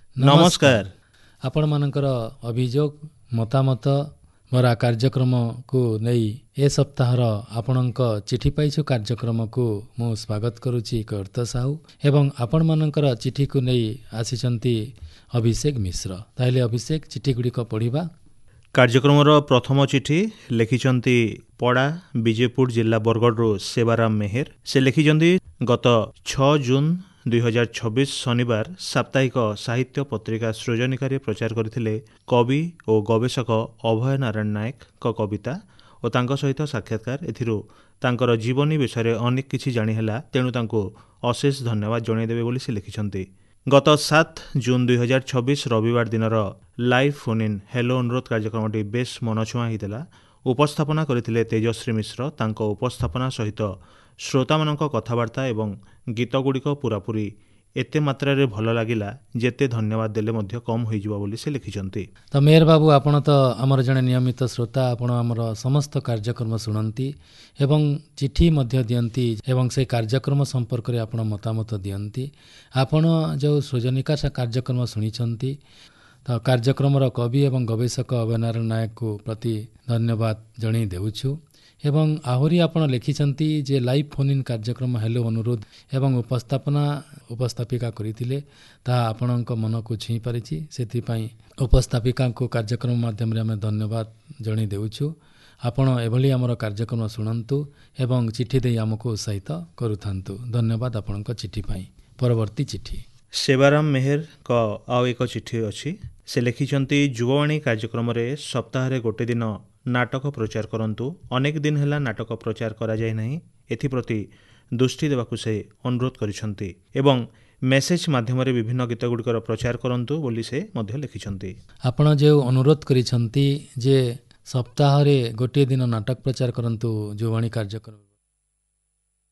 नमस्कार। आपण मानकर अभियोग मतामत मोरा कार्यक्रम को नहीं ए सप्ताहर आपणक चिठी पाइछु कार्यक्रम को मु स्वागत करुछि कर्त साहू एवं आपण मानकर चिठी को नहीं आसीचंती अभिषेक मिश्र। ताइले अभिषेक चिठी गुडी को पढ़िबा। कार्यक्रमर प्रथम चिठी लिखिचंती पड़ा विजयपुर जिला बरगढ़ सेवाराम मेहर। से लिखिचंती गत 6 जून 2026 शनिवार साप्ताहिक साहित्य पत्रिका सृजनिका प्रचार करथिले कवि और गवेषक अभय नारायण नायक को कविता और तांको सहित साक्षात्कार। एथिरु तांकर जीवनी विषय अनेक किछि जानि हैला, तेणु तांको अशेष धन्यवाद जणाइदेबे बोली से लिखिचंती। गत 7 जून 2026 रविवार दिनर लाइव फोन इन हेलो अनुरोध कार्यक्रमटी बेस मनछुआ होता। उपस्थापना करथिले तेजश्री मिश्र। तांको उपस्थापना सहित श्रोता मानक कथबार्ता एवं गीत गुड़िक पूरापूरी एते मात्रा रे भल लागिला जेते धन्यवाद देले मध्य कम होई जिवा बोली से लिखिचंती। तो मेयर बाबू आपण तो आमर जने नियमित श्रोता, आपण आमर समस्त कार्यक्रम सुनंती एवं चिठी मध्य दियंती एवं से कार्यक्रम संपर्क रे आपण मतामत दियंती। आपण जो सृजनिका कार्यक्रम सुनिचंती तो कार्यक्रम कवि एवं गवेषक अभय नारायण नायक को प्रति धन्यवाद जणै देउछु। एवं आहुरी आपण लिखिचंती जे लाइव फोन इन कार्यक्रम हेलो अनुरोध एवं उपस्थापिका करिथिले ता आपणक मन को छुई पारिछि। सेति पई उपस्थापिका को कार्यक्रम माध्यम रे हमें धन्यवाद जणै देउछु। आपण एभली हमर कार्यक्रम सुनंतु एवं चिठी देई हमको उत्साहित करूथांतु। धन्यवाद आपणक चिठी पई। परवर्ती चिठी सेवाराम मेहर का आउ एक चिठी अछि। से लिखिचंती युववाणी कार्यक्रम रे सप्ताह रे गोटे दिन नाटक प्रचार करंतु। अनेक दिन हैला नाटक प्रचार करा जाय नहीं, एथिप्रति दृष्टि देवाकु से अनुरोध करिसंती एवं मेसेज माध्यम रे विभिन्न गीत गुड़िकर प्रचार करंतु बोली से मध्य लिखिसंती। आपण जो अनुरोध करिसंती जे सप्ताह रे गोटे दिन नाटक प्रचार करंतु युववाणी कार्यक्रम